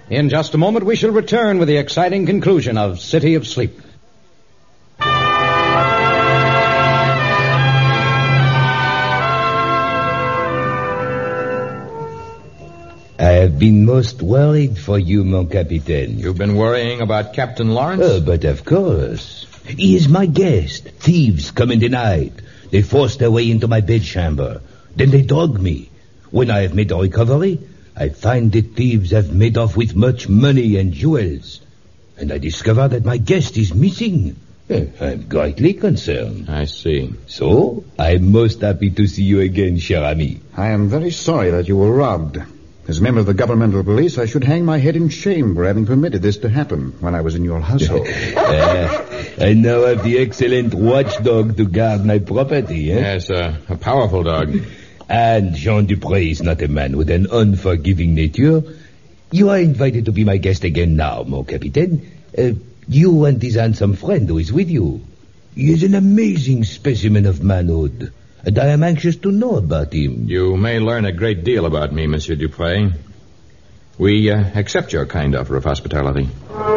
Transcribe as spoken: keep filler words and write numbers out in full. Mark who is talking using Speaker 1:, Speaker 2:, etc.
Speaker 1: In just a moment, we shall return with the exciting conclusion of City of Sleep.
Speaker 2: I have been most worried for you, mon capitaine.
Speaker 3: You've been worrying about Captain Lawrence?
Speaker 2: Oh, but of course. He is my guest. Thieves come in the night. They forced their way into my bedchamber. Then they drug me. When I have made a recovery, I find the thieves have made off with much money and jewels. And I discover that my guest is missing. I'm greatly concerned.
Speaker 3: I see.
Speaker 2: So, I'm most happy to see you again, cher ami.
Speaker 4: I am very sorry that you were robbed. As a member of the governmental police, I should hang my head in shame for having permitted this to happen when I was in your household.
Speaker 2: uh, I now have the excellent watchdog to guard my property, eh?
Speaker 3: Yes, uh, a powerful dog.
Speaker 2: And Jean Dupré is not a man with an unforgiving nature. You are invited to be my guest again now, mon capitaine. Uh, you and his handsome friend who is with you. He is an amazing specimen of manhood. And I am anxious to know about him.
Speaker 3: You may learn a great deal about me, Monsieur Dupré. We uh, accept your kind offer of hospitality.